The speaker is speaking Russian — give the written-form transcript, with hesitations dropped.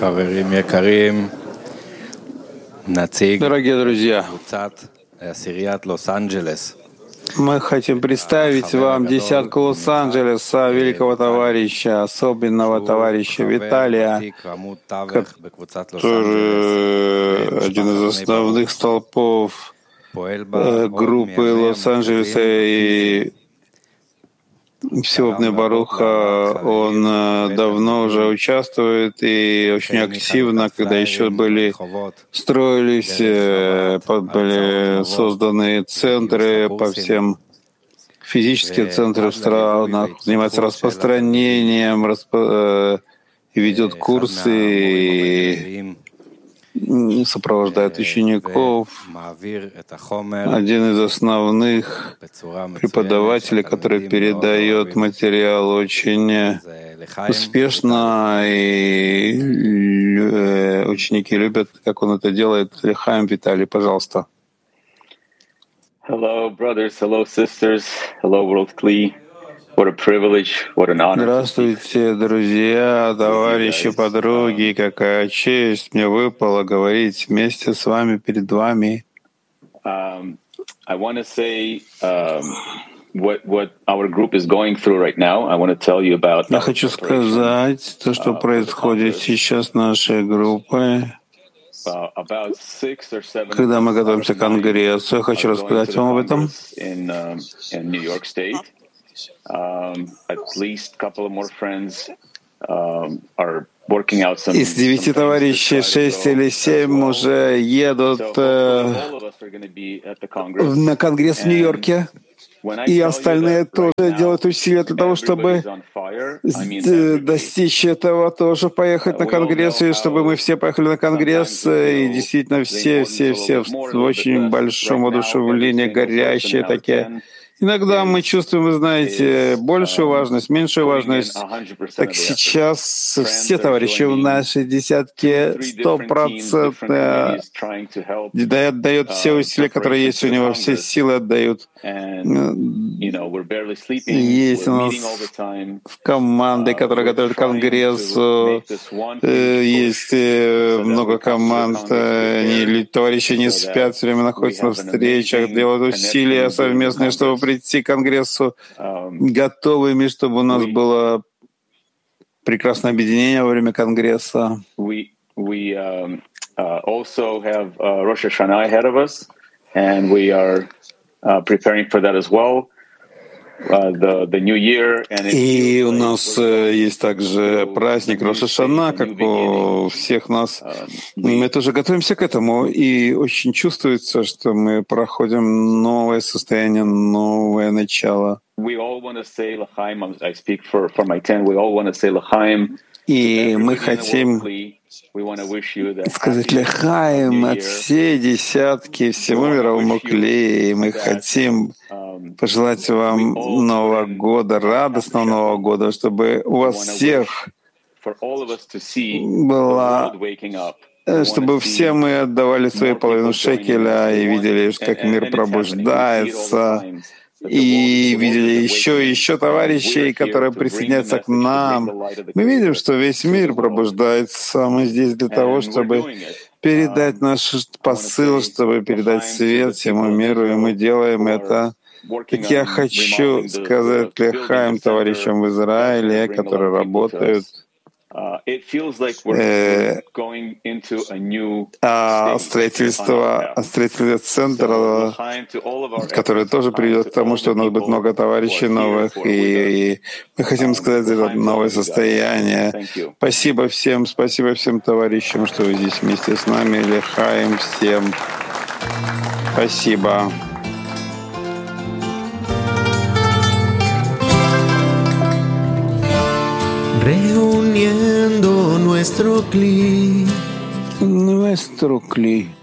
Дорогие друзья, мы хотим представить вам десятку Лос-Анджелеса, великого товарища, особенного товарища Виталия, который один из основных столпов группы Лос-Анджелеса и всего Бней Баруха. Он давно уже участвует и очень активно, когда еще строились, были созданы центры по всем физическим центрам в странах, занимается распространением, ведет курсы и сопровождает учеников. Один из основных преподавателей, который передает материал очень успешно, и ученики любят, как он это делает. Лехаим Виталий, пожалуйста. Hello, brothers. Hello, sisters. Hello, World Kli. What a privilege, what an honor. Здравствуйте, друзья, товарищи, подруги. Какая честь мне выпало говорить вместе с вами, перед вами. I want to say what our group is going through right now. I want to tell you about. Я хочу сказать то, что происходит сейчас с нашей группой. Когда мы готовимся к конгрессу, я хочу рассказать вам об этом. Из 9 товарищей 6 или 7 уже едут на конгресс в Нью-Йорке, и остальные тоже делают усилия для того, чтобы достичь этого, тоже поехать на конгресс, и чтобы мы все поехали на конгресс, и действительно все в очень большом воодушевлении, горящие такие. Иногда мы чувствуем, вы знаете, большую важность, меньшую важность. Так сейчас все товарищи в нашей десятке 100% отдают все усилия, которые есть у него, все силы отдают. Есть у нас в команде, которая готовит к конгрессу, есть много команд, товарищи не спят, все время находятся на встречах, делают усилия совместные, чтобы прийти к конгрессу готовыми, чтобы у нас было прекрасное объединение во время конгресса. We also have Rosh Hashanah ahead of us, and we are preparing for that as well. The New Year, и у нас есть также праздник Рош ха-Шана, как у всех нас. Мы тоже готовимся к этому, и очень чувствуется, что мы проходим новое состояние, новое начало. И мы хотим сказать Лехаим от всей десятки, всему мировому Кли. Мы хотим пожелать вам Нового года, радостного Нового года, чтобы у вас всех было, чтобы все мы отдавали свою половину шекеля и видели, как мир пробуждается, и видели еще и еще товарищей, которые присоединяются к нам. Мы видим, что весь мир пробуждается. Мы здесь для того, чтобы передать наш посыл, чтобы передать свет всему миру, и мы делаем это. Так я хочу сказать Лехаим товарищам в Израиле, которые работают, строительство центра, который тоже приведет к тому, что у нас будет много товарищей новых, и мы хотим сказать за это новое состояние. Спасибо всем товарищам, что вы здесь вместе с нами. Лехаим всем. Спасибо. Reuniendo nuestro Kli. Nuestro Kli.